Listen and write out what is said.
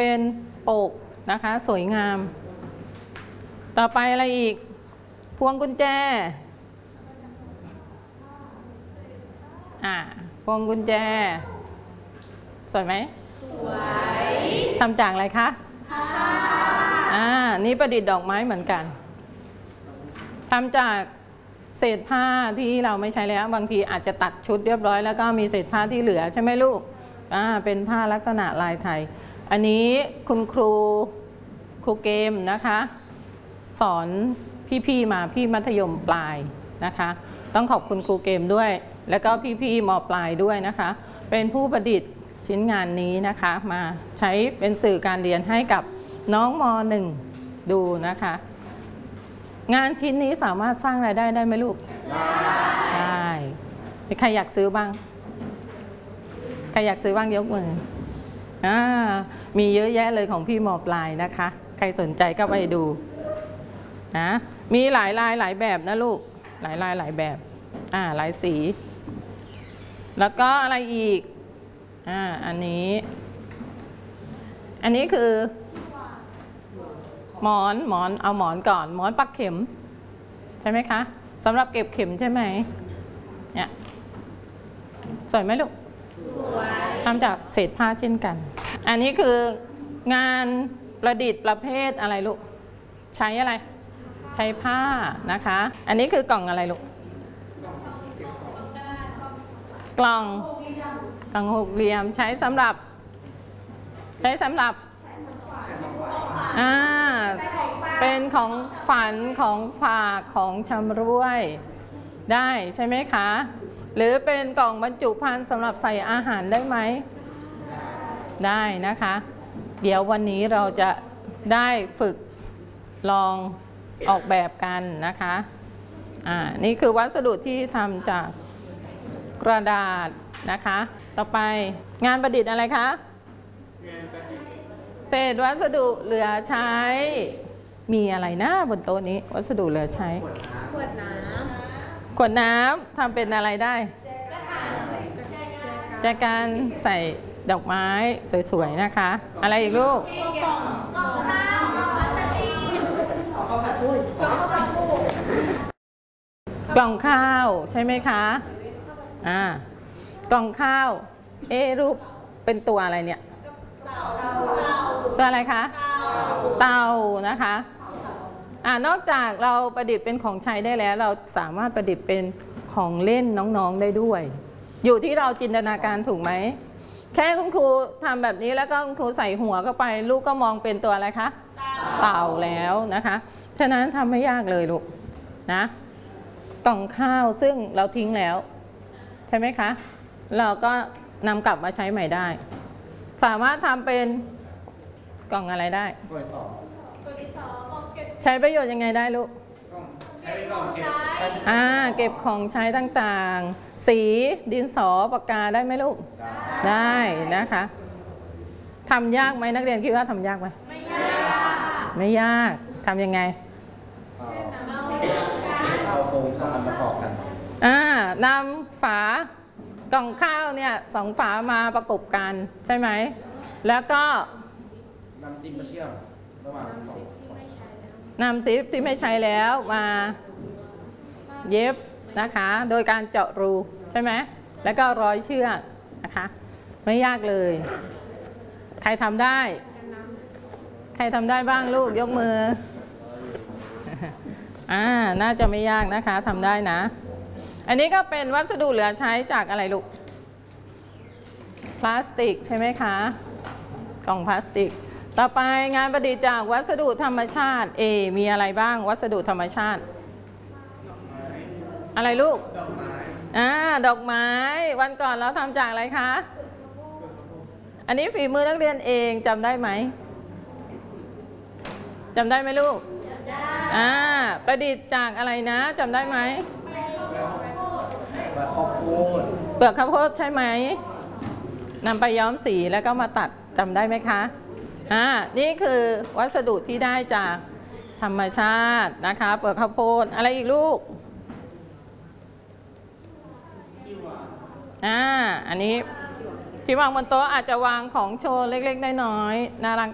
เป็นปกนะคะสวยงามต่อไปอะไรอีกพวงกุญแจพวงกุญแจสวยไหมสวยทำจากอะไรคะผ้านี่ประดิษฐ์ดอกไม้เหมือนกันทำจากเศษผ้าที่เราไม่ใช้แล้วบางทีอาจจะตัดชุดเรียบร้อยแล้วก็มีเศษผ้าที่เหลือใช่ไหมลูกเป็นผ้าลักษณะลายไทยอันนี้คุณครูเกมนะคะสอนพี่ๆมาพี่มัธยมปลายนะคะต้องขอบคุณครูเกมด้วยแล้วก็พี่ๆม.ปลายด้วยนะคะเป็นผู้ประดิษฐ์ชิ้นงานนี้นะคะมาใช้เป็นสื่อการเรียนให้กับน้องม.1 ดูนะคะงานชิ้นนี้สามารถสร้างรายได้ได้ไหมลูกได้ใครอยากซื้อบ้างใครอยากซื้อบ้างยกมือมีเยอะแยะเลยของพี่ม.ปลายนะคะใครสนใจก็ไปดูนะมีหลายลายหลายแบบนะลูกหลายลายหลายแบบหลายสีแล้วก็อะไรอีกอันนี้คือหมอนเอาหมอนก่อนหมอนปักเข็มใช่ไหมคะสำหรับเก็บเข็มใช่ไหมเนี่ยสวยไหมลูกสวยทำจากเศษผ้าเช่นกันอันนี้คืองานประดิษฐ์ประเภทอะไรลูกใช้อะไรใช้ผ้านะคะอันนี้คือกล่องอะไรลูกกล่องหกเหลี่ยมใช้สำหรับเป็นของฝันของฝากของชำร่วยได้ใช่ไหมคะหรือเป็นกล่องบรรจุภัณฑ์สำหรับใส่อาหารได้ไหมได้นะคะเดี๋ยววันนี้เราจะได้ฝึกลองออกแบบกันนะคะนี่คือวัสดุที่ทำจากกระดาษนะคะต่อไปงานประดิษฐ์อะไรคะเศษวัสดุเหลือใช้มีอะไรนะบนโต๊ะนี้วัสดุเหลือใช้ขวดน้ำทำเป็นอะไรได้จากการใส่ดอกไม้สวยๆนะคะอะไรอีกลูกกล่องข้าวใช่ไหมคะกล่องข้าวรูปเป็นตัวอะไรเนี่ยตัวอะไรคะเตานะคะนอกจากเราประดิษฐ์เป็นของใช้ได้แล้วเราสามารถประดิษฐ์เป็นของเล่นน้องๆได้ด้วยอยู่ที่เราจินตนาการถูกไหมแค่คุณครูทำแบบนี้แล้วก็คุณครูใส่หัวเข้าไปลูกก็มองเป็นตัวอะไรคะเต่าแล้วนะคะฉะนั้นทำไม่ยากเลยลูกนะกล่องข้าวซึ่งเราทิ้งแล้วใช่ไหมคะเราก็นำกลับมาใช้ใหม่ได้สามารถทำเป็นกล่องอะไรได้ใช้ประโยชน์ยังไงได้ลูกเก็บของใช้ต่างๆสีดินสอปากกาได้ไหมลูกได้นะคะทำยากไหมนักเรียนคิดว่าทำยากไหมไม่ยากทำยังไงเอาโฟม2 อันประกอบกันนำฝากล่องข้าวเนี่ย2 ฝามาประกบกันใช่ไหมแล้วก็นำซิปมาเชื่อมระหว่างนำซิปที่ไม่ใช้แล้วมาเย็บนะคะโดยการเจาะรูใช่ไหมแล้วก็ร้อยเชือกนะคะไม่ยากเลยใครทำได้บ้างลูกยกมือน่าจะไม่ยากนะคะทำได้นะอันนี้ก็เป็นวัสดุเหลือใช้จากอะไรลูกพลาสติกใช่ไหมคะกล่องพลาสติกต่อไปงานประดิษฐ์จากวัสดุธรรมชาติมีอะไรบ้างวัสดุธรรมชาติอะไรลูกดอกไม้วันก่อนเราทำจากอะไรคะอันนี้ฝีมือนักเรียนเองจำได้ไหมลูกประดิษฐ์จากอะไรนะจำได้ไหมเปลือกข้าวโพดใช่ไหมนำไปย้อมสีแล้วก็มาตัดจำได้ไหมคะนี่คือวัสดุที่ได้จากธรรมชาตินะคะเปลือกข้าวโพดอะไรอีกลูกอันนี้ที่วางบนโต๊ะอาจจะวางของโชว์เล็กๆน้อยๆน่ารัก